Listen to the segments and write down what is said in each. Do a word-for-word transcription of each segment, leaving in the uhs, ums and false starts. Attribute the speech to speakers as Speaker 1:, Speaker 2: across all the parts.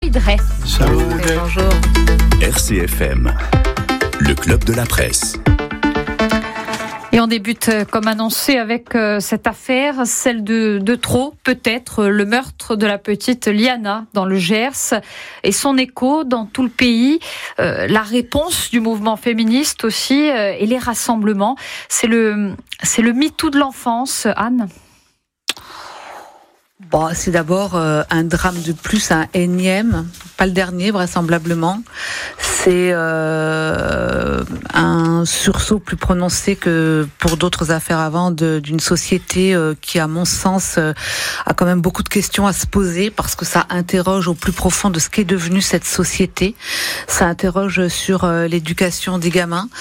Speaker 1: David Ray.
Speaker 2: Salut.
Speaker 1: Bonjour.
Speaker 3: R C F M, le club de la presse.
Speaker 1: Et on débute, comme annoncé, avec euh, cette affaire, celle de, de trop, peut-être, le meurtre de la petite Liana dans le Gers et son écho dans tout le pays, euh, la réponse du mouvement féministe aussi euh, et les rassemblements. C'est le, c'est le MeToo de l'enfance, Anne.
Speaker 4: Bon, c'est d'abord euh, un drame de plus, un énième, pas le dernier vraisemblablement. C'est euh, un sursaut plus prononcé que pour d'autres affaires avant de, d'une société euh, qui, à mon sens, euh, a quand même beaucoup de questions à se poser parce que ça interroge au plus profond de ce qu'est devenue cette société. Ça interroge sur euh, l'éducation des gamins,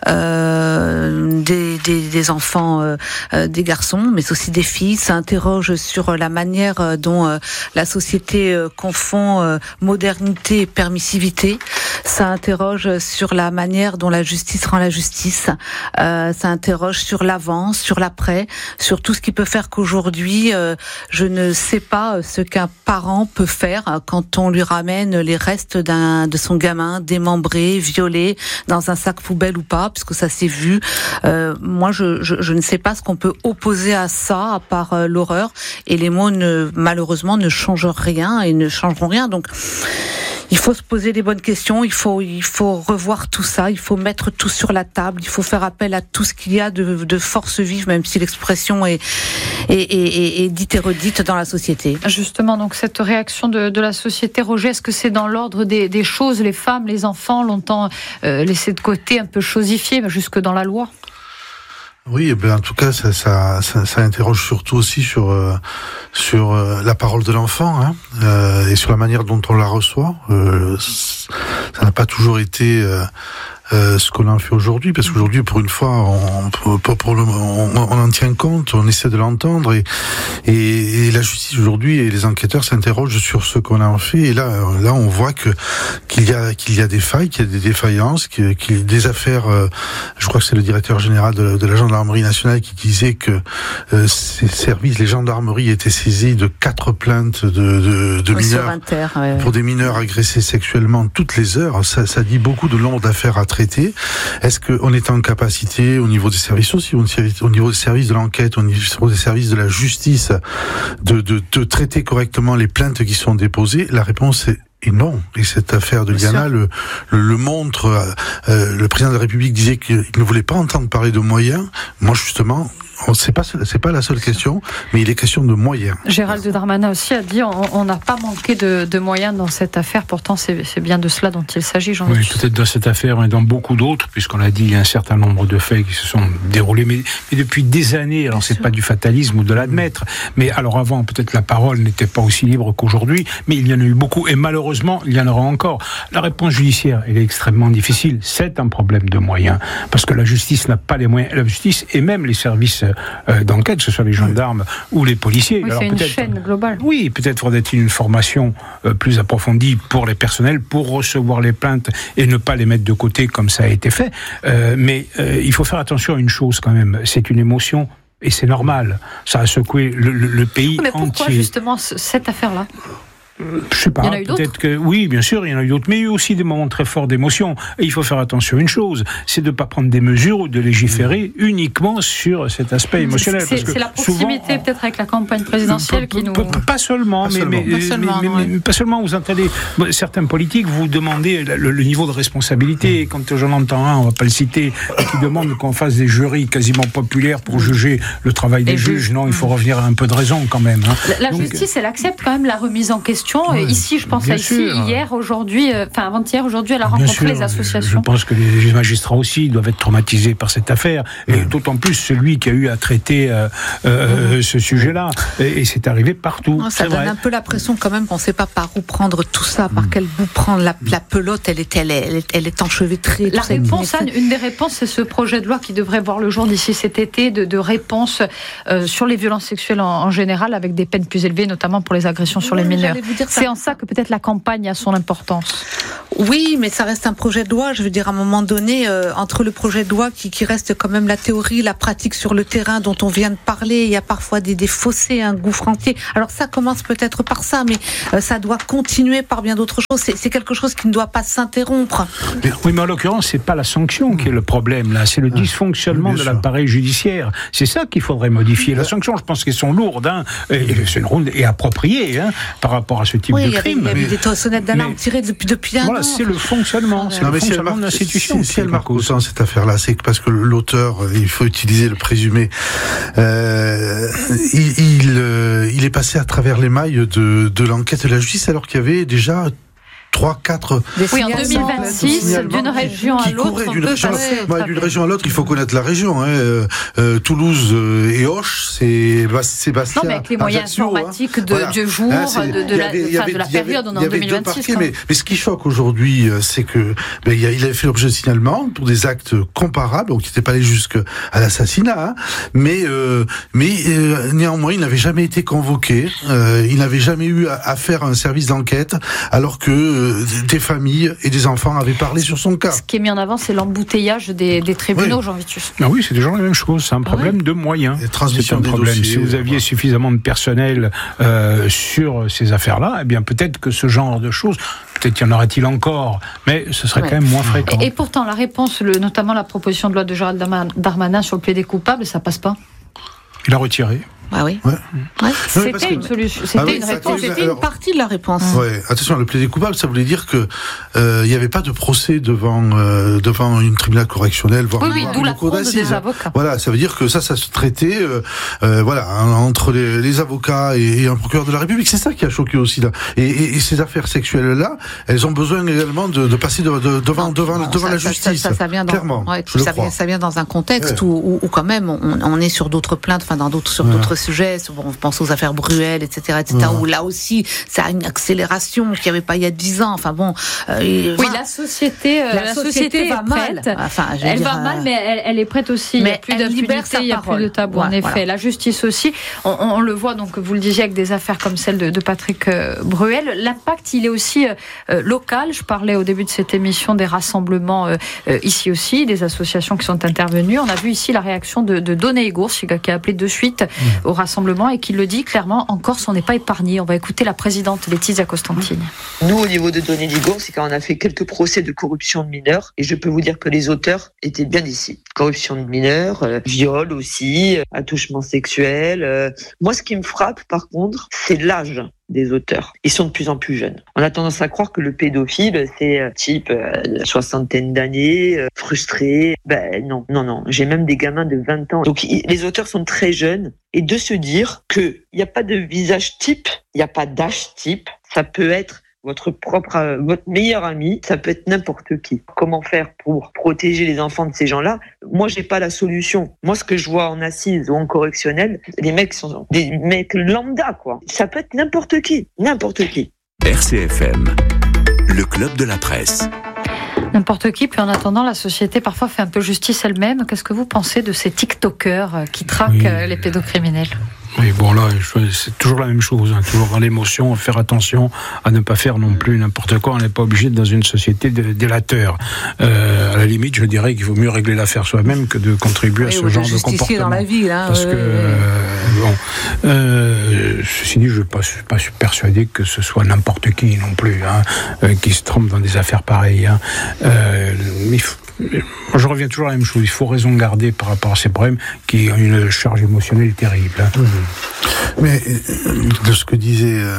Speaker 4: euh, des, des, des enfants, euh, euh, des garçons, mais aussi des filles. Ça interroge sur la manière dont euh, la société euh, confond euh, modernité et permissivité. Ça interroge sur la manière dont la justice rend la justice. Euh, ça interroge sur l'avant, sur l'après, sur tout ce qui peut faire qu'aujourd'hui, euh, je ne sais pas ce qu'un parent peut faire quand on lui ramène les restes d'un de son gamin démembré, violé, dans un sac poubelle ou pas, puisque ça s'est vu. Euh, moi, je, je, je ne sais pas ce qu'on peut opposer à ça, à part euh, l'horreur. Et les mots, ne, malheureusement, ne changent rien et ne changeront rien. Donc, il faut se poser les bonnes questions, il faut, il faut revoir tout ça, il faut mettre tout sur la table, il faut faire appel à tout ce qu'il y a de, de force vive, même si l'expression est, est, est, est dite et redite dans la société.
Speaker 1: Justement, donc cette réaction de, de la société, Roger, est-ce que c'est dans l'ordre des, des choses, les femmes, les enfants, longtemps euh, laissés de côté, un peu chosifiés, jusque dans la loi ?
Speaker 2: Oui, eh bien, en tout cas, ça, ça, ça, ça interroge surtout aussi sur euh, sur euh, la parole de l'enfant, hein, euh, et sur la manière dont on la reçoit. Euh, ça n'a pas toujours été euh, euh, ce qu'on en fait aujourd'hui, parce qu'aujourd'hui, pour une fois, on, pour, pour le, on, on en tient compte, on essaie de l'entendre, et, et, et la justice aujourd'hui et les enquêteurs s'interrogent sur ce qu'on en fait. Et là, là, on voit que qu'il y a qu'il y a des failles, qu'il y a des défaillances, qu'il y a des affaires. Euh, je crois que c'est le directeur général de, de la gendarmerie nationale qui disait que euh, ces services, les gendarmeries étaient saisis de quatre plaintes de, de, de mineurs
Speaker 4: Inter, ouais.
Speaker 2: pour des mineurs agressés sexuellement toutes les heures. Ça, ça dit beaucoup de nombre d'affaires à traiter. Est-ce qu'on est en capacité, au niveau des services aussi, au niveau des services de l'enquête, au niveau des services de la justice, de, de, de traiter correctement les plaintes qui sont déposées? La réponse est Et non, et cette affaire de Liana le, le, le montre. Euh, le président de la République disait qu'il ne voulait pas entendre parler de moyens. Moi, justement, c'est pas c'est pas la seule question, mais il est question de moyens.
Speaker 1: Gérald Darmanin aussi a dit on n'a pas manqué de, de moyens dans cette affaire. Pourtant, c'est, c'est bien de cela dont il s'agit, Jean-Luc.
Speaker 5: Oui, peut-être dans cette affaire, mais dans beaucoup d'autres, puisqu'on l'a dit, il y a un certain nombre de faits qui se sont déroulés, mais, mais depuis des années. Alors, c'est pas du fatalisme ou de l'admettre, mais alors avant, peut-être la parole n'était pas aussi libre qu'aujourd'hui, mais il y en a eu beaucoup, et malheureusement, il y en aura encore. La réponse judiciaire, elle est extrêmement difficile. C'est un problème de moyens, parce que la justice n'a pas les moyens. La justice et même les services euh, d'enquête, que ce soit les gendarmes ou les policiers.
Speaker 1: Oui, alors, c'est une chaîne globale.
Speaker 5: Oui, peut-être faudrait-il une formation euh, plus approfondie pour les personnels, pour recevoir les plaintes et ne pas les mettre de côté comme ça a été fait. Euh, mais euh, il faut faire attention à une chose quand même, c'est une émotion. Et c'est normal, ça a secoué le, le, le pays entier.
Speaker 1: Mais pourquoi
Speaker 5: entier.
Speaker 1: justement cette affaire-là ?
Speaker 5: Je sais pas,
Speaker 1: il y en a eu
Speaker 5: peut-être
Speaker 1: d'autres.
Speaker 5: que oui, bien sûr, il y en a eu d'autres, mais il y a eu aussi des moments très forts d'émotion. Et il faut faire attention à une chose, c'est de ne pas prendre des mesures ou de légiférer mmh. uniquement sur cet aspect émotionnel.
Speaker 1: C'est,
Speaker 5: parce que
Speaker 1: c'est la proximité
Speaker 5: souvent,
Speaker 1: peut-être avec la campagne présidentielle qui nous...
Speaker 5: Pas seulement,
Speaker 2: pas
Speaker 5: mais,
Speaker 2: seulement.
Speaker 5: mais,
Speaker 4: Pas seulement,
Speaker 5: mais,
Speaker 4: non,
Speaker 5: mais,
Speaker 4: ouais.
Speaker 5: mais pas seulement. Vous entendez certains politiques vous demandez le, le niveau de responsabilité. Mmh. Quand j'en entends un, on ne va pas le citer, qui demande qu'on fasse des jurys quasiment populaires pour juger le travail des juges. juges. Non, il faut revenir à un peu de raison quand même. Hein.
Speaker 1: La, la
Speaker 5: Donc,
Speaker 1: justice, elle accepte quand même la remise en question. Ouais, ici, je pense à ici,
Speaker 5: sûr.
Speaker 1: hier, aujourd'hui, enfin euh, avant-hier, aujourd'hui, elle a rencontré
Speaker 5: sûr,
Speaker 1: les associations.
Speaker 5: Je pense que les magistrats aussi doivent être traumatisés par cette affaire, et mmh. d'autant plus celui qui a eu à traiter euh, euh, mmh. ce sujet-là. Et, et c'est arrivé partout.
Speaker 4: Non, ça
Speaker 5: c'est
Speaker 4: donne
Speaker 5: vrai.
Speaker 4: un peu la pression quand même qu'on ne sait pas par où prendre tout ça, par mmh. quel bout prendre. La, la pelote, elle est, elle est, elle est, elle est enchevêtrée.
Speaker 1: La réponse, Anne, une des réponses, c'est ce projet de loi qui devrait voir le jour d'ici cet été, de, de réponse euh, sur les violences sexuelles en, en général, avec des peines plus élevées, notamment pour les agressions sur
Speaker 4: oui,
Speaker 1: les mineurs.
Speaker 4: Dire,
Speaker 1: c'est en ça que peut-être la campagne a son importance.
Speaker 4: Oui, mais ça reste un projet de loi. Je veux dire, à un moment donné, euh, entre le projet de loi qui, qui reste quand même la théorie, la pratique sur le terrain dont on vient de parler, il y a parfois des, des fossés, un gouffre entier. Alors ça commence peut-être par ça, mais euh, ça doit continuer par bien d'autres choses. C'est, c'est quelque chose qui ne doit pas s'interrompre.
Speaker 5: Mais, oui, mais en l'occurrence, c'est pas la sanction qui est le problème, là. C'est le dysfonctionnement oui, de l'appareil judiciaire. C'est ça qu'il faudrait modifier. La sanction, je pense qu'elles sont lourdes, hein, et, c'est une ronde et appropriée, hein, par rapport à ce type
Speaker 4: oui,
Speaker 5: de crime.
Speaker 4: Oui, il y a eu des sonnettes d'alarme tirées depuis, depuis un
Speaker 5: voilà,
Speaker 4: an.
Speaker 5: C'est le fonctionnement, c'est
Speaker 2: non,
Speaker 5: le
Speaker 2: mais
Speaker 5: fonctionnement
Speaker 2: si
Speaker 5: de l'institution.
Speaker 2: Si, si elle marque autant cette affaire-là, c'est parce que l'auteur, il faut utiliser le présumé, euh, il, il, euh, il est passé à travers les mailles de, de l'enquête de la justice alors qu'il y avait déjà trois, quatre...
Speaker 1: Oui, en deux mille vingt-six, d'une région à l'autre, on
Speaker 2: d'une
Speaker 1: peut
Speaker 2: région,
Speaker 1: passer...
Speaker 2: ouais, d'une région à l'autre, il faut connaître la région. Hein. Euh, euh, Toulouse et Auch, c'est Sébastien...
Speaker 1: Non, mais avec les moyens
Speaker 2: Ajaccio,
Speaker 1: informatiques
Speaker 2: hein.
Speaker 1: de,
Speaker 2: voilà.
Speaker 1: du jour,
Speaker 2: hein,
Speaker 1: de, de, la, avait, avait, de la période, on est en deux mille vingt-six.
Speaker 2: Parquets, mais, mais ce qui choque aujourd'hui, c'est que ben, il avait fait l'objet de signalement pour des actes comparables, donc il n'était pas allé jusqu'à l'assassinat, hein, mais, euh, mais euh, néanmoins, il n'avait jamais été convoqué, euh, il n'avait jamais eu affaire à un service d'enquête, alors que euh, des familles et des enfants avaient parlé sur son cas.
Speaker 1: Ce qui est mis en avant, c'est l'embouteillage des, des tribunaux, oui. Jean Vitus.
Speaker 5: Ah oui, c'est toujours la même chose. C'est un problème ah oui. de moyens. C'est un problème. Dossiers, si vous aviez voilà. suffisamment de personnel euh, sur ces affaires-là, eh bien peut-être que ce genre de choses, peut-être y en aurait-il encore, mais ce serait ouais. quand même moins fréquent.
Speaker 1: Et, et pourtant, la réponse, le, notamment la proposition de loi de Gérald Darmanin sur le plaidé coupable, ça passe pas.
Speaker 5: Il a retiré.
Speaker 4: Ah oui.
Speaker 2: Ouais.
Speaker 4: Ouais.
Speaker 1: C'était que... une solution, c'était ah oui, une réponse,
Speaker 4: c'était alors... une partie de la réponse.
Speaker 2: Ouais. Attention, le plaidé coupable, ça voulait dire que euh, il n'y avait pas de procès devant euh, devant une tribunal correctionnel, voire
Speaker 1: oui, oui, d'où
Speaker 2: une
Speaker 1: la
Speaker 2: cour d'assises.
Speaker 1: Des avocats.
Speaker 2: Voilà, ça veut dire que ça, ça se traitait, euh, euh, voilà, entre les, les avocats et, et un procureur de la République. C'est ça qui a choqué aussi là. Et, et, et ces affaires sexuelles là, elles ont besoin également de, de passer de, de, devant non, devant non, devant ça, la justice. Ça, ça, ça vient dans, clairement.
Speaker 4: Ouais,
Speaker 2: je
Speaker 4: ça,
Speaker 2: le
Speaker 4: vient, ça vient dans un contexte
Speaker 2: ouais.
Speaker 4: où, où, où quand même on, on est sur d'autres plaintes, enfin dans d'autres sur ouais. d'autres sujets. Bon, je pense aux affaires Bruel, et cetera, et cetera. Ouais. Où là aussi, ça a une accélération qu'il n'y avait pas il y a dix ans. Enfin bon. Euh,
Speaker 1: oui, voilà. la société, euh, la, la société, société va mal.
Speaker 4: Enfin,
Speaker 1: elle
Speaker 4: dire,
Speaker 1: va mal, mais elle, elle est prête aussi.
Speaker 4: Mais
Speaker 1: il n'y a plus d'impunité, il n'y a plus de tabou. Ouais, en effet, voilà. La justice aussi. On, on le voit donc, vous le disiez, avec des affaires comme celle de, de Patrick euh, Bruel. L'impact, il est aussi euh, local. Je parlais au début de cette émission des rassemblements euh, euh, ici aussi, des associations qui sont intervenues. On a vu ici la réaction de, de Doné Egours, qui a appelé de suite mmh. au rassemblement et qui le dit clairement, en Corse, on n'est pas épargné. On va écouter la présidente Laetitia Costantini.
Speaker 6: Nous, au niveau de Doné Egours, c'est quand on a fait quelques procès de corruption de mineurs, et je peux vous dire que les auteurs étaient bien ici. Corruption de mineurs, euh, viol aussi, euh, attouchement sexuel. Euh. Moi, ce qui me frappe, par contre, c'est l'âge des auteurs. Ils sont de plus en plus jeunes. On a tendance à croire que le pédophile, c'est euh, type euh, soixantaine d'années, euh, frustré. Ben non, non, non. J'ai même des gamins de vingt ans. Donc y, les auteurs sont très jeunes. Et de se dire qu'il n'y a pas de visage type, il n'y a pas d'âge type, ça peut être votre propre, euh, votre meilleur ami, ça peut être n'importe qui. Comment faire pour protéger les enfants de ces gens-là ? Moi, j'ai pas la solution. Moi, ce que je vois en assise ou en correctionnel, les mecs sont des mecs lambda, quoi. Ça peut être n'importe qui, n'importe qui.
Speaker 3: R C F M, le club de la presse.
Speaker 1: N'importe qui, puis en attendant, la société parfois fait un peu justice elle-même. Qu'est-ce que vous pensez de ces TikTokers qui traquent oui. les pédocriminels ?
Speaker 5: Oui, bon là, c'est toujours la même chose, hein, toujours dans l'émotion, faire attention à ne pas faire non plus n'importe quoi. On n'est pas obligé d'être dans une société de délateurs. Euh, à la limite, je dirais qu'il vaut mieux régler l'affaire soi-même que de contribuer
Speaker 4: oui,
Speaker 5: à ce genre de comportement.
Speaker 4: Dans la vie, là,
Speaker 5: Parce euh... que, euh, bon, euh, ceci dit, je ne suis pas, pas persuadé que ce soit n'importe qui non plus, hein, euh, qui se trompe dans des affaires pareilles. Hein. Euh, mais je reviens toujours à la même chose. Il faut raison garder par rapport à ces problèmes qui ont une charge émotionnelle terrible. Hein.
Speaker 2: Mmh. Mais de ce que disait euh,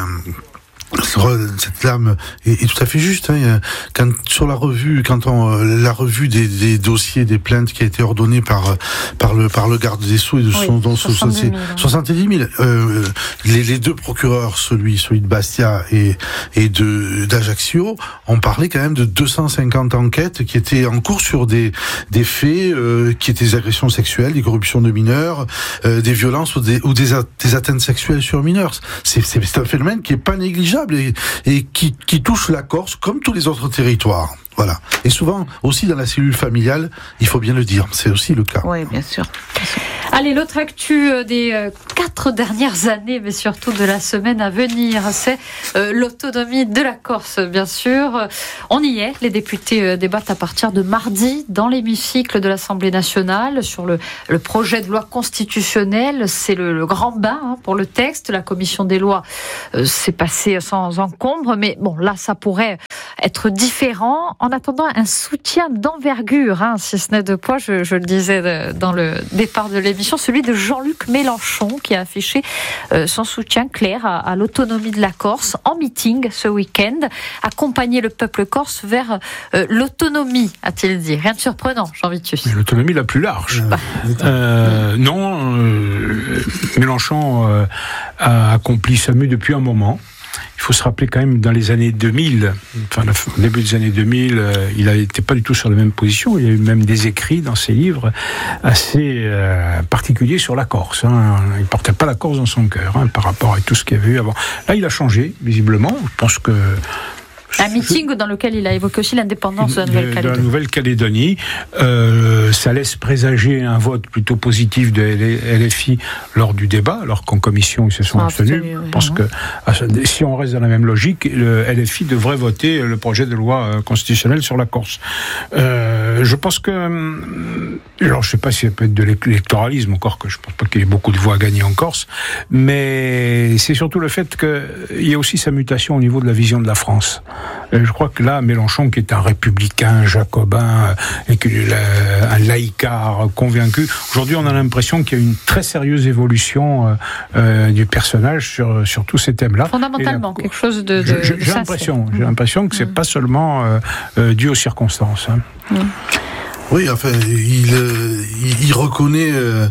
Speaker 2: cette lame est, est tout à fait juste. Hein. Quand sur la revue, quand on la revue des, des dossiers, des plaintes qui a été ordonnée par par le par le garde des Sceaux et de son oui, dans soixante-dix mille Euh, les, les deux procureurs, celui celui de Bastia et et de d'Ajaccio, ont parlé quand même de deux cent cinquante enquêtes qui étaient en cours sur des des faits euh, qui étaient des agressions sexuelles, des corruptions de mineurs, euh, des violences ou des ou des, des atteintes sexuelles sur mineurs. C'est c'est, c'est un phénomène qui est pas négligeable. Et, et qui, qui touche la Corse comme tous les autres territoires. Voilà. Et souvent, aussi dans la cellule familiale, il faut bien le dire, c'est aussi le cas.
Speaker 4: Oui, bien sûr. Bien sûr.
Speaker 1: Allez, l'autre actu des quatre dernières années, mais surtout de la semaine à venir, c'est euh, l'autonomie de la Corse, bien sûr. On y est. Les députés débattent à partir de mardi dans l'hémicycle de l'Assemblée nationale sur le, le projet de loi constitutionnelle. C'est le, le grand bain hein, pour le texte. La commission des lois euh, s'est passée sans encombre, mais bon, là, ça pourrait être différent. En attendant, un soutien d'envergure, hein, si ce n'est de poids, je, je le disais dans le départ de l'émission, celui de Jean-Luc Mélenchon, qui a affiché euh, son soutien clair à, à l'autonomie de la Corse en meeting ce week-end. Accompagner le peuple corse vers euh, l'autonomie, a-t-il dit. Rien de surprenant, Jean Vitus.
Speaker 5: Mais l'autonomie la plus large. Bah. Euh, non, euh, Mélenchon euh, a accompli sa mue depuis un moment. Il faut se rappeler quand même, dans les années deux mille, enfin au début des années deux mille, euh, il n'était pas du tout sur la même position. Il y a eu même des écrits dans ses livres assez euh, particuliers sur la Corse. Hein. Il ne portait pas la Corse dans son cœur hein, par rapport à tout ce qu'il y avait eu avant. Là, il a changé, visiblement. Je pense que...
Speaker 1: Un meeting dans lequel il a évoqué aussi l'indépendance de la Nouvelle-Calédonie.
Speaker 5: De la Nouvelle-Calédonie. Euh, ça laisse présager un vote plutôt positif de L F I lors du débat, alors qu'en commission ils se sont abstenus. Oui. Je pense que si on reste dans la même logique, le L F I devrait voter le projet de loi constitutionnelle sur la Corse. Euh, je pense que... Alors je ne sais pas si ça peut être de l'électoralisme, encore que je ne pense pas qu'il y ait beaucoup de voix à gagner en Corse, mais c'est surtout le fait qu'il y a aussi sa mutation au niveau de la vision de la France. Et je crois que là, Mélenchon, qui est un républicain, jacobin, et que, euh, un laïcard convaincu, aujourd'hui on a l'impression qu'il y a une très sérieuse évolution euh, euh, du personnage sur, sur tous ces thèmes-là.
Speaker 1: Fondamentalement, la, quelque chose de, de,
Speaker 5: j'ai,
Speaker 1: de
Speaker 5: j'ai l'impression, j'ai l'impression que c'est mmh. pas seulement euh, euh, dû aux circonstances. Hein. Mmh.
Speaker 2: Oui, enfin, il, il, il reconnaît euh,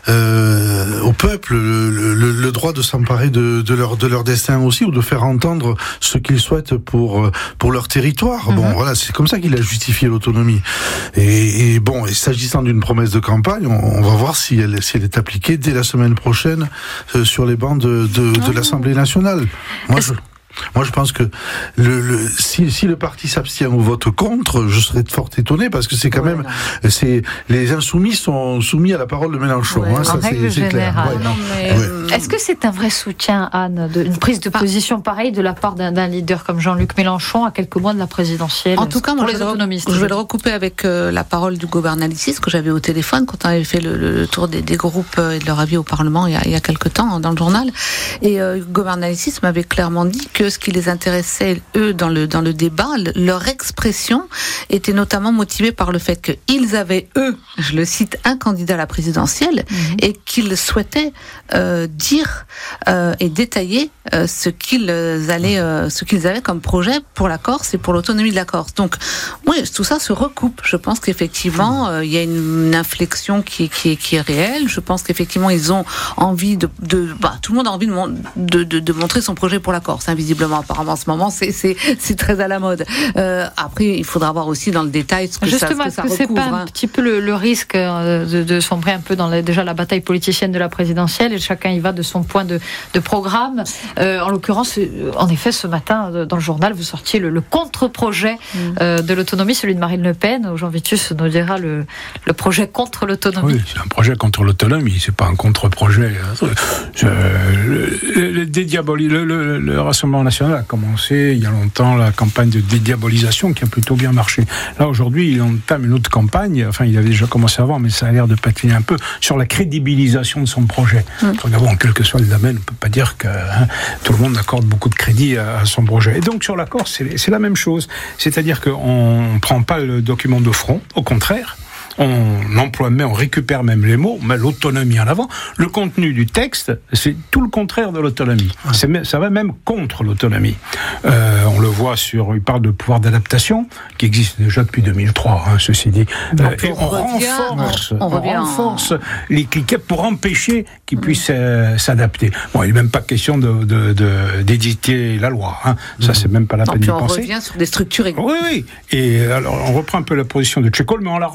Speaker 2: euh, au peuple le, le, le droit de s'emparer de, de leur de leur destin aussi, ou de faire entendre ce qu'ils souhaitent pour pour leur territoire. Mm-hmm. Bon, voilà, c'est comme ça qu'il a justifié l'autonomie. Et, et bon, et s'agissant d'une promesse de campagne, on, on va voir si elle si elle est appliquée dès la semaine prochaine euh, sur les bancs de de, de l'Assemblée nationale. Moi, je Moi, je pense que le, le, si, si le parti s'abstient ou vote contre, je serais fort étonné, parce que c'est quand ouais, même, non. c'est les insoumis sont soumis à la parole de Mélenchon.
Speaker 1: Ouais,
Speaker 2: hein, ça, c'est, c'est clair. Ouais.
Speaker 1: Non, mais ouais. Est-ce que c'est un vrai soutien, Anne, de, une prise de position pareille de la part d'un, d'un leader comme Jean-Luc Mélenchon à quelques mois de la présidentielle?
Speaker 4: En tout cas, moi, les autonomistes. Je vais le recouper avec euh, la parole du Gobernalicis que j'avais au téléphone quand on avait fait le, le tour des, des groupes et de leur avis au Parlement il y a, il y a quelques temps dans le journal. Et euh, Gobernalicis m'avait clairement dit que ce qui les intéressait, eux, dans le, dans le débat, leur expression était notamment motivée par le fait qu'ils avaient, eux, je le cite, un candidat à la présidentielle, mmh. et qu'ils souhaitaient euh, dire euh, et détailler euh, ce qu'ils allaient, euh, ce qu'ils avaient comme projet pour la Corse et pour l'autonomie de la Corse. Donc, oui, tout ça se recoupe. Je pense qu'effectivement, euh, il y a une, une inflexion qui est, qui est, qui est réelle. Je pense qu'effectivement, ils ont envie de, de bah, tout le monde a envie de, de, de, de montrer son projet pour la Corse, hein, visiblement. Apparemment, en ce moment, c'est, c'est, c'est très à la mode. Euh, après, il faudra voir aussi dans le détail ce que
Speaker 1: Justement,
Speaker 4: ça, ce que ça
Speaker 1: est-ce que
Speaker 4: recouvre.
Speaker 1: C'est pas un
Speaker 4: hein.
Speaker 1: petit peu le, le risque de, de sombrer un peu dans la, déjà la bataille politicienne de la présidentielle, et chacun y va de son point de, de programme. Euh, en l'occurrence, en effet, ce matin, dans le journal, vous sortiez le, le contre-projet mmh. euh, de l'autonomie, celui de Marine Le Pen. Jean Vitus nous dira le, le projet contre l'autonomie.
Speaker 5: Oui, c'est un projet contre l'autonomie, c'est pas un contre-projet. Je, le, le, dédiaboli, le, le, le Rassemblement national a commencé il y a longtemps la campagne de dédiabolisation qui a plutôt bien marché. Là, aujourd'hui, il entame une autre campagne, enfin, il avait déjà commencé avant, mais ça a l'air de patiner un peu, sur la crédibilisation de son projet. Mmh. D'abord, quel que soit le domaine, on ne peut pas dire que hein, tout le monde accorde beaucoup de crédit à, à son projet. Et donc, sur la Corse, c'est, c'est la même chose. C'est-à-dire qu'on ne prend pas le document de front, au contraire, on emploie même, on récupère même les mots, on met l'autonomie en avant. Le contenu du texte, c'est tout le contraire de l'autonomie. Ouais. C'est, ça va même contre l'autonomie. Euh, on le voit sur, il parle de pouvoir d'adaptation, qui existe déjà depuis deux mille trois, hein, ceci dit. Euh, et on, on revient, renforce, on, on on renforce les cliquets pour empêcher qu'ils puissent euh, s'adapter. Bon, il n'est même pas question de, de, de, d'éditer la loi. Hein. Ça, c'est même pas la peine d'y penser.
Speaker 4: On revient sur des structures.
Speaker 5: Oui, oui. Et alors, on reprend un peu la position de Tchécol, mais en la renforçant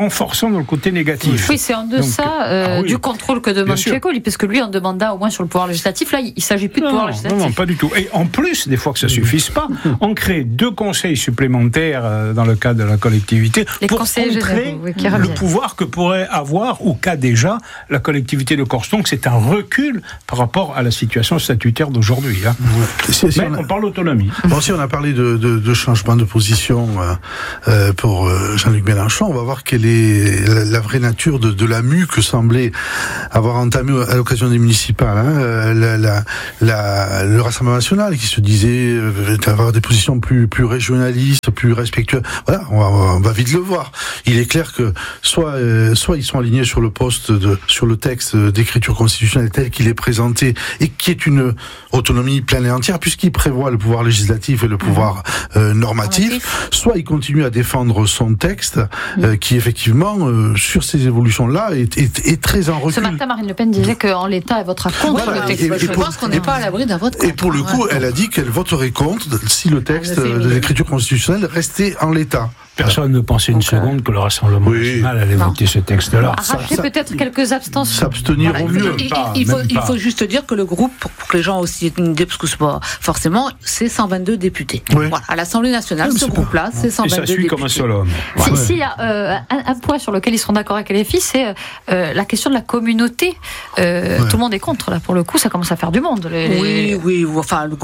Speaker 5: dans le côté négatif.
Speaker 1: Oui, c'est en deçà Donc, euh, ah oui. du contrôle que demande Ceccoli, parce que lui, en demanda au moins sur le pouvoir législatif. Là, il ne s'agit plus de
Speaker 5: non,
Speaker 1: pouvoir législatif.
Speaker 5: Non, non, pas du tout. Et en plus, des fois que ça ne suffise pas, on crée deux conseils supplémentaires dans le cadre de la collectivité
Speaker 1: Les
Speaker 5: pour
Speaker 1: contrer
Speaker 5: oui, le pouvoir que pourrait avoir ou qu'a déjà la collectivité de Corse. Donc c'est un recul par rapport à la situation statutaire d'aujourd'hui. Hein.
Speaker 2: Ouais. Si, si
Speaker 5: Mais on, a... on parle d'autonomie.
Speaker 2: Bon, si on a parlé de, de, de changement de position euh, pour euh, Jean-Luc Mélenchon, on va voir quelle est la, la vraie nature de, de la mue que semblait avoir entamé à l'occasion des municipales. Hein, la, la, la, le Rassemblement national qui se disait euh, avoir des positions plus, plus régionalistes, plus respectueuses. Voilà, on va, on va vite le voir. Il est clair que soit, euh, soit ils sont alignés sur le poste de, sur le texte d'écriture constitutionnelle tel qu'il est présenté et qui est une autonomie pleine et entière puisqu'il prévoit le pouvoir législatif et le pouvoir euh, normatif, soit il continue à défendre son texte euh, qui effectivement euh, sur ces évolutions-là est, est, est très en recul.
Speaker 1: Ce matin, Marine Le Pen disait qu'en l'état elle votera contre voilà, le texte.
Speaker 4: Et, et, je et pense qu'on n'est pas à l'abri d'un vote contre.
Speaker 2: Et pour le coup, ouais. elle a dit qu'elle voterait contre si le texte de l'écriture constitutionnelle restait en l'état.
Speaker 5: Personne ne pensait une Donc, seconde que le Rassemblement oui. national allait non. voter ce texte-là.
Speaker 1: Arracher peut-être quelques abstentions.
Speaker 2: S'abstenir
Speaker 4: voilà,
Speaker 2: au mieux.
Speaker 4: Il, pas, il, faut, il faut juste dire que le groupe, pour, pour que les gens aussi aient une idée, parce que c'est pas forcément, c'est cent vingt-deux députés. Oui. Voilà, à l'Assemblée nationale, oui, ce groupe-là, c'est cent vingt-deux députés. Et ça suit
Speaker 5: députés. Comme un seul homme.
Speaker 1: S'il si, si y a euh, un, un point sur lequel ils seront d'accord avec les filles, c'est euh, la question de la communauté. Euh, ouais. Tout le monde est contre, là, pour le coup, ça commence à faire du monde. Les...
Speaker 4: Oui, oui, enfin, le,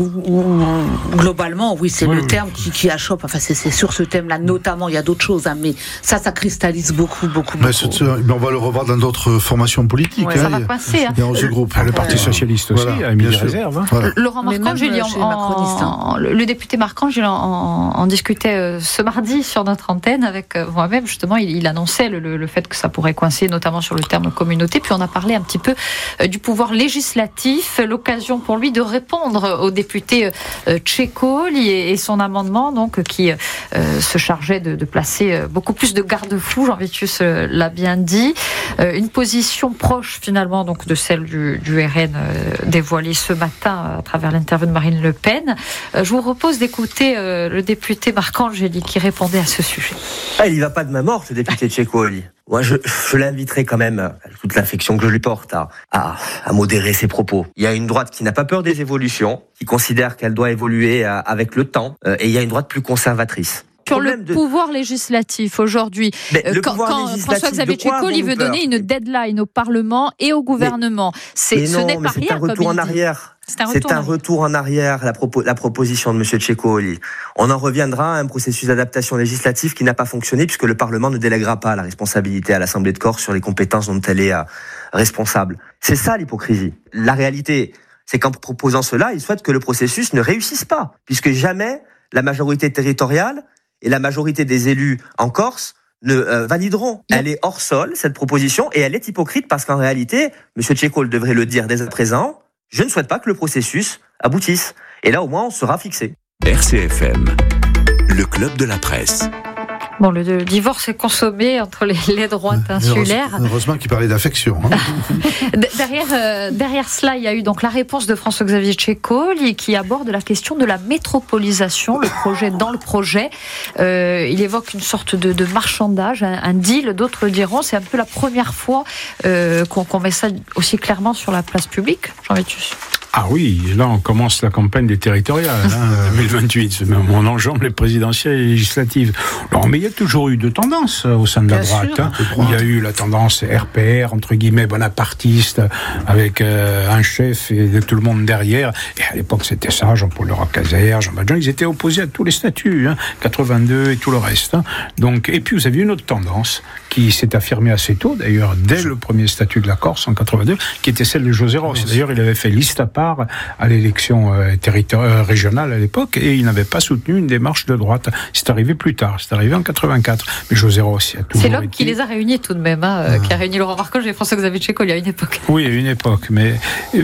Speaker 4: globalement, oui, c'est oui, le oui. terme qui, qui achoppe. Enfin, c'est, c'est sur ce thème-là, notamment, il y a d'autres choses, hein, mais ça, ça cristallise beaucoup, beaucoup,
Speaker 2: mais
Speaker 4: beaucoup.
Speaker 2: C'est, on va le revoir dans d'autres formations politiques.
Speaker 1: Ouais, hein, ça va coincer. Hein.
Speaker 2: Dans ce groupe.
Speaker 5: Le Parti socialiste aussi voilà, a mis des réserves. Hein.
Speaker 1: Voilà. Laurent Marcangeli, en, en, le député Marcangeli en, en, en discutait euh, ce mardi sur notre antenne avec euh, moi-même. Justement, il, il annonçait le, le, le fait que ça pourrait coincer, notamment sur le terme communauté. Puis on a parlé un petit peu euh, du pouvoir législatif, l'occasion pour lui de répondre au député euh, Ceccoli et, et son amendement, donc qui euh, se chargeait de, de placer euh, beaucoup plus de garde-fous. Jean-Vitius euh, l'a bien dit. Euh, une position proche finalement donc de celle du, du R N euh, dévoilée ce matin à travers l'interview de Marine Le Pen. Euh, je vous propose d'écouter euh, le député Marcangeli qui répondait à ce sujet.
Speaker 7: Ah, il n'y va pas de main morte, le député Ceccoli. Moi, je, je l'inviterai quand même, avec toute l'affection que je lui porte, à, à, à modérer ses propos. Il y a une droite qui n'a pas peur des évolutions, qui considère qu'elle doit évoluer avec le temps, euh, et il y a une droite plus conservatrice.
Speaker 1: Sur le de... pouvoir législatif aujourd'hui, euh, quand, quand François-Xavier Ceccoli veut donner une deadline au Parlement et au gouvernement,
Speaker 7: mais,
Speaker 1: c'est,
Speaker 7: mais
Speaker 1: ce
Speaker 7: non,
Speaker 1: n'est pas
Speaker 7: c'est
Speaker 1: rien.
Speaker 7: Un retour en arrière. C'est un retour, c'est un retour en arrière, la, propo- la proposition de M. Ceccoli. On en reviendra à un processus d'adaptation législative qui n'a pas fonctionné puisque le Parlement ne délèguera pas la responsabilité à l'Assemblée de Corse sur les compétences dont elle est euh, responsable. C'est ça l'hypocrisie. La réalité, c'est qu'en proposant cela, il souhaite que le processus ne réussisse pas, puisque jamais la majorité territoriale et la majorité des élus en Corse ne euh, valideront. Elle est hors sol, cette proposition, et elle est hypocrite parce qu'en réalité, M. Ceccoli devrait le dire dès à présent, je ne souhaite pas que le processus aboutisse. Et là, au moins, on sera fixé.
Speaker 3: R C F M, le club de la presse.
Speaker 1: Bon, le, le divorce est consommé entre les, les droites insulaires.
Speaker 2: Heureusement, heureusement qu'il parlait d'affection. Hein.
Speaker 1: derrière, euh, derrière cela, il y a eu donc la réponse de François-Xavier Ceccoli qui aborde la question de la métropolisation, le projet dans le projet. Euh, il évoque une sorte de, de marchandage, un, un deal. D'autres diront c'est un peu la première fois euh, qu'on, qu'on met ça aussi clairement sur la place publique. Jean-Vitius.
Speaker 5: Ah oui, là on commence la campagne des territoriales, hein, deux mille vingt-huit, on enjambe les présidentielles et les législatives. Alors, mais il y a toujours eu deux tendances au sein de la Bien droite. Hein. Il y a eu la tendance R P R, entre guillemets, bonapartiste, avec euh, un chef et tout le monde derrière. Et à l'époque c'était ça, Jean-Paul Lecazère, Jean Valjean, ils étaient opposés à tous les statuts, hein, quatre-vingt-deux et tout le reste. Hein. Donc, et puis vous avez une autre tendance qui s'est affirmée assez tôt, d'ailleurs, dès le premier statut de la Corse en quatre-vingt-deux, qui était celle de José Ross. D'ailleurs, il avait fait liste à part à l'élection euh, territoriale régionale à l'époque et il n'avait pas soutenu une démarche de droite. C'est arrivé plus tard, c'est arrivé en quatre-vingt-quatre. Mais José Rossi a toujours
Speaker 1: C'est l'homme
Speaker 5: été...
Speaker 1: qui les a réunis tout de même, hein, euh, qui a réuni Laurent Marcangeli et François-Xavier Ceccoli à une époque.
Speaker 5: Oui, à une époque, mais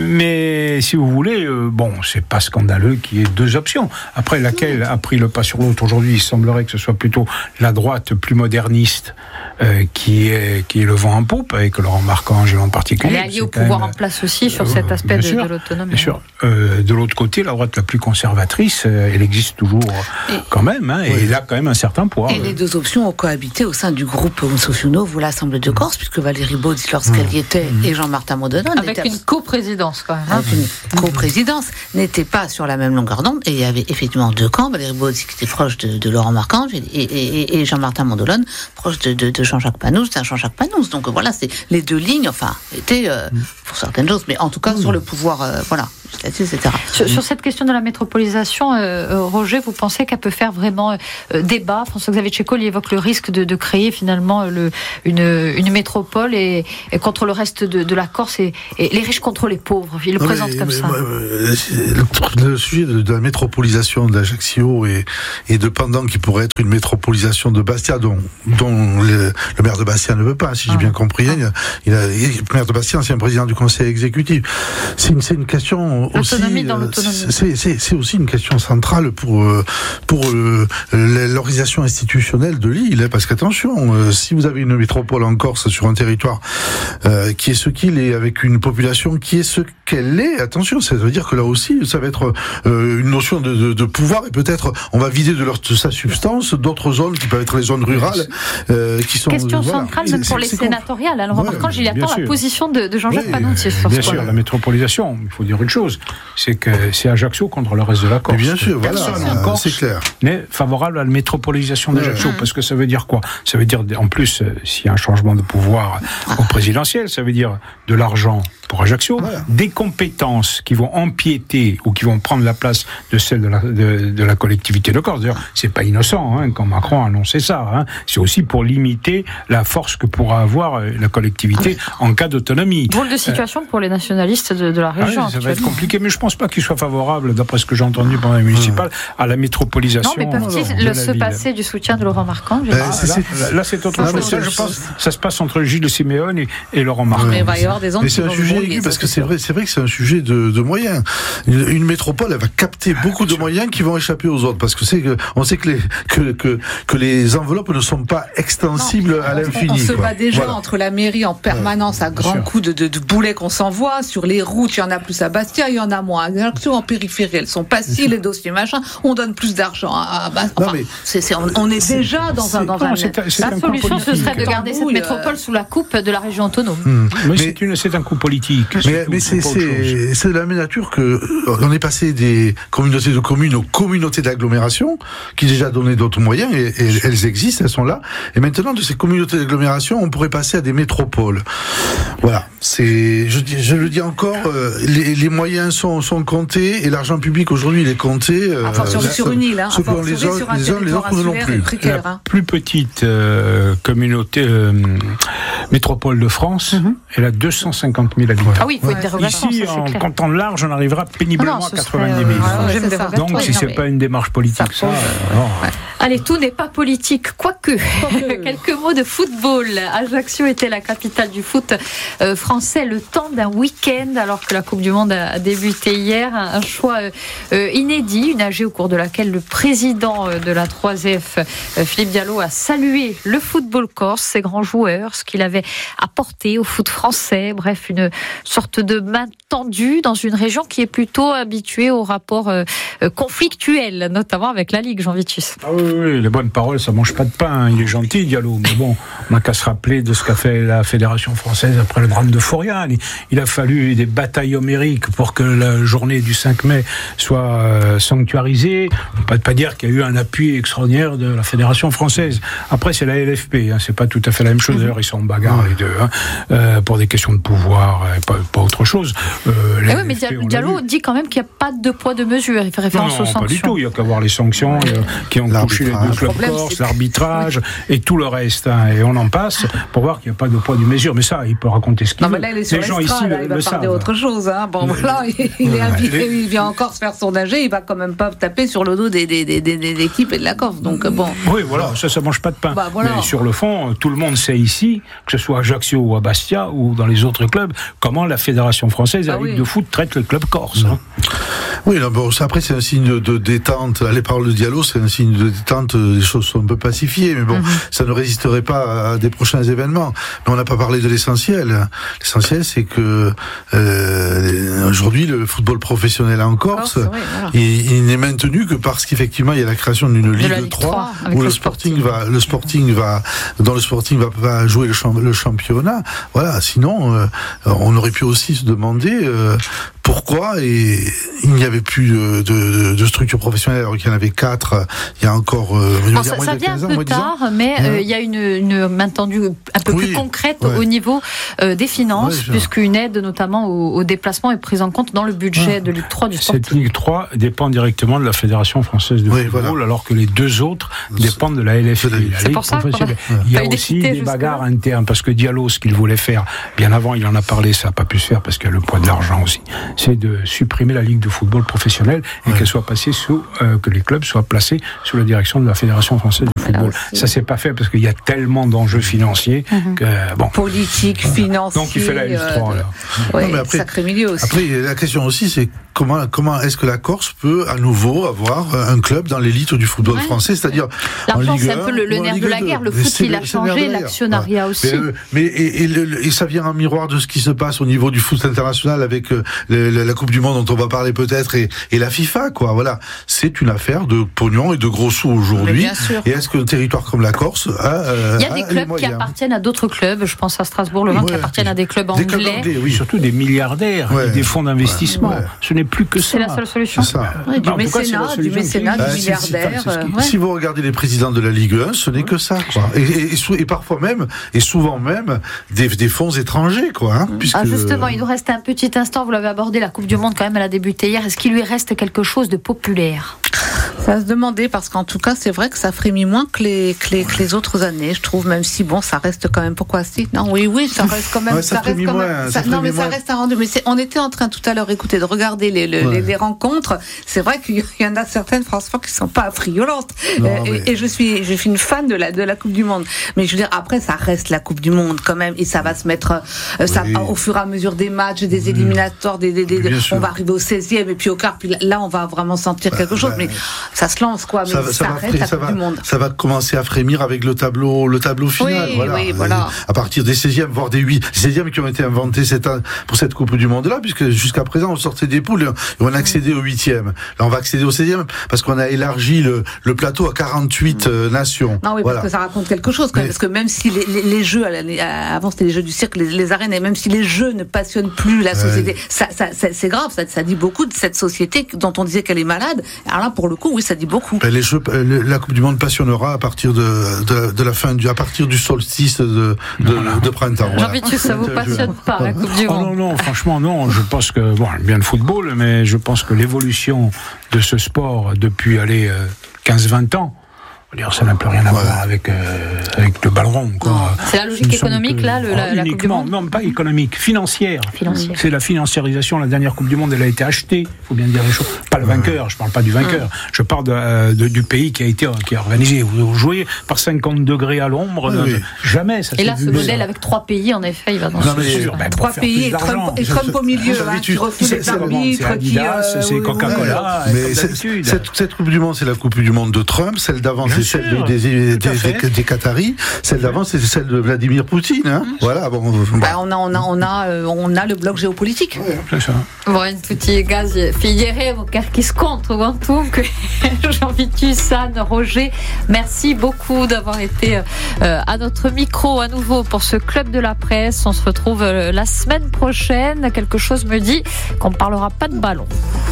Speaker 5: mais si vous voulez, euh, bon, c'est pas scandaleux qu'il y ait deux options. Après, laquelle a pris le pas sur l'autre aujourd'hui, il semblerait que ce soit plutôt la droite plus moderniste euh, qui est qui est le vent en poupe avec Laurent Marcangeli en particulier.
Speaker 1: Elle est alliée au pouvoir même... en place aussi sur euh, cet aspect de, de l'autonomie.
Speaker 5: Bien sûr. Euh, de l'autre côté, la droite la plus conservatrice, euh, elle existe toujours et, quand même, hein, et oui. elle a quand même un certain poids.
Speaker 4: Et euh. les deux options ont cohabité au sein du groupe Sociaux Nouveau, l'Assemblée de Corse, puisque Valérie Baudis, lorsqu'elle y était, mmh. et Jean-Martin Mondolone...
Speaker 1: Avec était... une coprésidence, quand même. Hein.
Speaker 4: Avec une coprésidence, n'étaient pas sur la même longueur d'onde, et il y avait effectivement deux camps, Valérie Baudis qui était proche de, de Laurent Marcangeli, et, et, et Jean-Martin Mondolone proche de, de, de Jean-Jacques Panous, c'est un Jean-Jacques Panous. Donc voilà, c'est les deux lignes, enfin, étaient euh, pour certaines choses, mais en tout cas mmh. sur le pouvoir, euh, voilà, législatif, et cetera.
Speaker 1: Sur, sur cette question de la métropolisation, euh, Roger, vous pensez qu'elle peut faire vraiment euh, débat? François-Xavier Tchéco, il évoque le risque de, de créer finalement le, une, une métropole et, et contre le reste de, de la Corse et, et les riches contre les pauvres. Il le non, présente mais, comme mais, ça.
Speaker 2: Le, le sujet de, de la métropolisation d'Ajaccio et, et de Pandan, qui pourrait être une métropolisation de Bastia, dont, dont le, le maire de Bastia ne veut pas, si ah. j'ai bien compris. Ah. Il a, il a, le maire de Bastia, c'est un président du conseil exécutif. C'est une, c'est une question aussi.
Speaker 1: Dans l'autonomie.
Speaker 2: C'est, c'est, c'est aussi une question centrale pour, pour euh, l'organisation institutionnelle de l'île. Parce qu'attention, euh, si vous avez une métropole en Corse sur un territoire euh, qui est ce qu'il est, avec une population qui est ce qu'elle est, attention, ça veut dire que là aussi, ça va être euh, une notion de, de, de pouvoir, et peut-être on va vider de, leur, de sa substance d'autres zones qui peuvent être les zones rurales euh, qui sont...
Speaker 1: Question
Speaker 2: voilà.
Speaker 1: centrale même pour les sénatoriales. Alors, ouais, remarquant, il attend la position de, de Jean-Jacques oui, Panunzi sur
Speaker 5: bien
Speaker 1: ce
Speaker 5: sûr,
Speaker 1: point.
Speaker 5: La métropolisation, il faut dire une chose, c'est que c'est Ajaccio contre le reste de la Corse.
Speaker 2: Mais bien sûr, voilà,
Speaker 5: Corse
Speaker 2: c'est clair.
Speaker 5: Mais favorable à la métropolisation d'Ajaccio, ouais. parce que ça veut dire quoi? Ça veut dire, en plus, euh, s'il y a un changement de pouvoir au présidentiel, ça veut dire de l'argent pour Ajaccio, ouais. des compétences qui vont empiéter ou qui vont prendre la place de celles de la, de, de la collectivité de Corse. D'ailleurs, c'est pas innocent hein, quand Macron a annoncé ça. Hein. C'est aussi pour limiter la force que pourra avoir la collectivité en cas d'autonomie.
Speaker 1: Drôle de situation euh, pour les nationalistes de, de la région.
Speaker 5: Ah oui, ça va être compliqué, mais je pense pas qu'ils soient favorables, d'après ce que j'ai entendu pendant les municipales, à la métropolisation.
Speaker 1: Non, mais peuvent-ils le se ville. passer du soutien de Laurent Marcangeli?
Speaker 5: Ben, ah, là, là, là, c'est autre chose. Ça, je pense, ça se passe entre Gilles Siméone et, et Laurent Marcangeli.
Speaker 4: Mais il va y avoir des ondes.
Speaker 2: Mais c'est un sujet aigu parce que c'est vrai, c'est vrai que c'est un sujet de, de moyens. Une, une métropole, elle va capter beaucoup de moyens qui vont échapper aux autres, parce que c'est que on sait que les que que, que les enveloppes ne sont pas extensibles non, à l'infini.
Speaker 4: On, on se
Speaker 2: quoi.
Speaker 4: bat déjà voilà. entre la mairie en permanence ouais, à grands coups de, de, de boulets qu'on s'envoie sur les routes. Il y en a plus à Bastia, il y en a moins à Ajaccio, en périphérie. Elles sont pas si les dossiers machin. On donne plus d'argent à, à Bastia. Enfin, non, mais c'est, c'est, on, on est c'est, déjà dans c'est, un dans non, un.
Speaker 1: C'est, c'est la solution, ce serait de garder cette métropole sous la coupe de la région autonome.
Speaker 5: Mmh. Mais, mais c'est, une, c'est un coup politique.
Speaker 2: Mais, mais c'est, c'est, c'est de la même nature que on est passé des communautés de communes aux communautés d'agglomération, qui déjà donnaient d'autres moyens, et, et elles existent, elles sont là. Et maintenant, de ces communautés d'agglomération, on pourrait passer à des métropoles. Voilà. C'est, je, je le dis encore, euh, les, les moyens sont, sont comptés, et l'argent public aujourd'hui, il est compté. Euh,
Speaker 4: enfin, sur, sur une île, hein.
Speaker 2: Ceux enfin, les, sur les uns, les autres non plus.
Speaker 5: La hein. plus petite euh, communauté euh, métropole de France, mm-hmm. elle a deux cent cinquante mille habitants.
Speaker 1: Ah oui, il faut être ouais.
Speaker 5: Ici, en comptant large, on arrivera péniblement ah non, à quatre-vingt-dix mille.
Speaker 1: Serait, euh, ouais,
Speaker 5: Donc, si c'est pas une démarche politique, ça. ça euh,
Speaker 1: ouais. Allez, tout n'est pas politique, quoique. Quelques mots de football. Ajaccio était la capitale du foot euh, français le temps d'un week-end, alors que la Coupe du Monde a débuté hier. Un, un choix euh, inédit, une A G au cours de laquelle le président de la trois F, euh, Philippe Diallo, a salué le football corse, ses grands joueurs, ce qu'il avait apporté au foot français. Bref, une sorte de main tendue dans une région qui est plutôt habituée aux rapports euh, conflictuels, notamment avec la Ligue, Jean Vitus.
Speaker 5: Ah oui, oui, les bonnes paroles, ça mange pas de pain. Il est gentil, Diallo, mais bon, on n'a qu'à se rappeler de ce qu'a fait la Fédération française après le drame de Forian. Il, il a fallu des batailles homériques pour que la journée du cinq mai soit euh, sanctuarisée. On ne peut pas dire qu'il y a eu un appui extraordinaire de la Fédération française. Après, c'est la L F P, hein, c'est pas tout à fait la même chose. D'ailleurs, ils sont en bagarre les deux, hein, euh, pour des questions de pouvoir, et pas, pas autre chose. Euh,
Speaker 1: eh oui, mais Diallo, Diallo dit quand même qu'il n'y a pas de poids de mesure. Il fait référence
Speaker 5: non, non,
Speaker 1: aux sanctions.
Speaker 5: Pas du tout. Il n'y a qu'à voir les sanctions euh, qui ont touché les deux clubs corse, l'arbitrage et tout le reste. Hein, et on en passe pour voir qu'il n'y a pas de poids de mesure. Mais ça, il peut raconter ce qu'il
Speaker 4: non,
Speaker 5: veut.
Speaker 4: Mais là, il est sur
Speaker 5: les gens ici
Speaker 4: là, il va
Speaker 5: le
Speaker 4: parler
Speaker 5: savent.
Speaker 4: Autre chose. Hein. Bon, mais, voilà, il, il, est invité, il vient encore se faire son A G. Il va quand même pas taper sur le dos des, des, des, des, des équipes et de la Corse. Donc bon.
Speaker 5: Oui, voilà, ça, ça mange pas de pain.
Speaker 4: Bah, voilà.
Speaker 5: Mais sur le fond, tout le monde sait ici, que ce soit à Ajaccio ou à Bastia ou dans les autres clubs, comment la Fédération française, la ah, Ligue oui. de foot, traite le club corse. Hein.
Speaker 2: Oui, non, bon, après c'est un signe de, de détente. Les paroles de Diallo, c'est un signe de détente. Les choses sont un peu pacifiées, mais bon, mm-hmm. ça ne résisterait pas à des prochains événements. Mais on n'a pas parlé de l'essentiel. L'essentiel, c'est que euh, aujourd'hui, le football professionnel en Corse, Corse oui, voilà. il, il n'est maintenu que parce qu'effectivement, il y a la création d'une Ligue, Ligue trois, trois où le, le sporting, sporting va, le sporting va, dans le sporting va, va jouer le, champ, le championnat. Voilà. Sinon, euh, on aurait pu aussi se demander euh, pourquoi et il n'y avait plus de, de, de structures professionnelles alors qu'il y en avait quatre il y a encore euh,
Speaker 1: bon, ça, ça vient un peu tard mais euh, il y a une, une main tendue un peu oui, plus concrète ouais. au niveau euh, des finances ouais, puisqu'une aide notamment au, au déplacement est prise en compte dans le budget ah. de Ligue trois du sport.
Speaker 5: Cette Ligue trois dépend directement de la Fédération française de oui, football voilà. alors que les deux autres dépendent de la L F I.
Speaker 1: C'est pour ça
Speaker 5: il y a aussi des bagarres là. internes parce que Diallo, ce qu'il voulait faire bien avant, il en a parlé, ça n'a pas pu se faire parce qu'il y a le poids de l'argent aussi. C'est de supprimer la Ligue de football professionnelle et ouais. qu'elle soit passée sous, euh, que les clubs soient placés sous la direction de la Fédération française de football. Ça s'est pas fait parce qu'il y a tellement d'enjeux financiers mm-hmm. que bon.
Speaker 4: Politique, financier.
Speaker 5: Donc il fait la L trois.
Speaker 4: Euh, ouais, non, après, sacré milieu aussi.
Speaker 2: Après, la question aussi, c'est comment comment est-ce que la Corse peut à nouveau avoir un club dans l'élite du football ouais. français, c'est-à-dire
Speaker 1: l'argent, c'est un peu le, le nerf de la guerre. Le foot, il a changé, l'actionnariat aussi.
Speaker 2: Mais, mais et, et, et, et ça vient en miroir de ce qui se passe au niveau du foot international avec euh, le, le, la Coupe du Monde dont on va parler peut-être et, et la FIFA, quoi. Voilà, c'est une affaire de pognon et de gros sous aujourd'hui. Et est-ce qu'un territoire comme la Corse a euh,
Speaker 1: il y a des clubs qui appartiennent à d'autres clubs. Je pense à Strasbourg, le Rhin, ouais, qui appartiennent à des clubs anglais. Des clubs anglais,
Speaker 5: oui, surtout des milliardaires ouais. et des fonds d'investissement. Ouais. Ce n'est plus que ça.
Speaker 1: C'est la seule solution.
Speaker 2: Ça.
Speaker 4: Ouais, du, mécénat, cas, du mécénat, du milliardaire.
Speaker 2: Si, si, si, si vous regardez les présidents de la Ligue un, ce n'est ouais. que ça, quoi. Et, et, et, et parfois même, et souvent même, des, des fonds étrangers, quoi. Hein, puisque...
Speaker 1: ah, justement, il nous reste un petit instant. Vous l'avez abordé, la Coupe du Monde, quand même, elle a débuté hier. Est-ce qu'il lui reste quelque chose de populaire ?
Speaker 4: Ça se demandait parce qu'en tout cas c'est vrai que ça frémit moins que les, que les, que les autres années, je trouve, même si bon ça reste quand même. Pourquoi si non oui oui ça reste quand même
Speaker 2: ouais, ça,
Speaker 4: ça reste quand
Speaker 2: moins,
Speaker 4: même
Speaker 2: ça
Speaker 4: ça, non mais moins. Ça reste un rendu. Mais c'est, on était en train tout à l'heure écoutez de regarder les, les, ouais. les, les rencontres. C'est vrai qu'il y en a certaines franchement qui sont pas affriolantes non, euh, mais... et, et je suis je suis une fan de la de la Coupe du Monde. Mais je veux dire après ça reste la Coupe du Monde quand même et ça va se mettre euh, ça oui. au fur et à mesure des matchs, des éliminatoires, des, des, des, des on va arriver au seizième et puis au quart. Puis là on va vraiment sentir bah, quelque chose. Bah, mais ça se lance quoi.
Speaker 2: Ça, ça, ça, va, reste, ça, va, ça va commencer à frémir avec le tableau, le tableau final.
Speaker 4: Oui,
Speaker 2: voilà.
Speaker 4: Oui, voilà.
Speaker 2: À partir des seizièmes, voire des huit, seizièmes qui ont été inventés cette, pour cette Coupe du Monde-là, puisque jusqu'à présent, on sortait des poules et on a accédé au huitième. Là, on va accéder au seizième parce qu'on a élargi le, le plateau à quarante-huit euh, nations.
Speaker 4: Non, oui, voilà. Parce que ça raconte quelque chose, quand même, parce que même si les, les, les jeux, avant c'était les jeux du cirque, les, les arènes, et même si les jeux ne passionnent plus la société, ouais. ça, ça, ça, c'est grave, ça, ça dit beaucoup de cette société dont on disait qu'elle est malade. Alors là, pour le coup, oui, ça dit beaucoup.
Speaker 2: Les jeux, la Coupe du Monde passionnera à partir de, de, de la fin du, à partir du solstice de, de, de, de printemps.
Speaker 1: Voilà. Jean-Vitus, ça vous passionne pas, la Coupe du Monde?
Speaker 5: Oh non, non, franchement, non. Je pense que, bon, bien le football, mais je pense que l'évolution de ce sport depuis, allez, quinze vingt ans, ça n'a plus rien à ouais. voir avec, euh, avec le ballon rond. Quoi.
Speaker 1: C'est la logique économique, que, là, le, la, la Coupe du Monde?
Speaker 5: Non, pas économique, financière.
Speaker 1: financière.
Speaker 5: C'est la financiarisation. La dernière Coupe du Monde, elle a été achetée. Il faut bien dire les choses. Pas le vainqueur, je ne parle pas du vainqueur. Mmh. Je parle de, de, du pays qui a été qui a organisé. Vous, vous jouez par cinquante degrés à l'ombre. Oui, oui. Jamais. Ça,
Speaker 1: et là, ce modèle avec trois pays, en effet, il va dans
Speaker 5: non, mais sûr, ben,
Speaker 4: trois pays et Trump, et Trump au milieu. Hein, qui refuse les arbitres.
Speaker 5: C'est Adidas, c'est Coca-Cola.
Speaker 2: Mais cette Coupe du Monde, c'est la Coupe du Monde de Trump. Celle d'avant, c'est celle des Des, des, des Qataris, celle d'avant c'est celle de Vladimir Poutine. Hein. Mmh. Voilà, bon, bon.
Speaker 4: Bah, on a, on a, on a, euh, on a le bloc géopolitique.
Speaker 2: Ouais, c'est ça.
Speaker 1: Bon, tutti gaz, figurez-vous che scontro quantunque. Jean-Vitus, Anne, Roger, merci beaucoup d'avoir été euh, à notre micro à nouveau pour ce club de la presse. On se retrouve euh, la semaine prochaine. Quelque chose me dit qu'on ne parlera pas de ballon.